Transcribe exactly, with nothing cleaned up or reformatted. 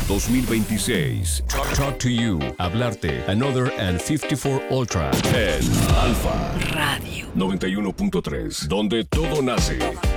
dos mil veintiséis. Talk, talk to you. Hablarte. Another and fifty-four Ultra. En Alfa Radio noventa y uno punto tres. Donde todo nace.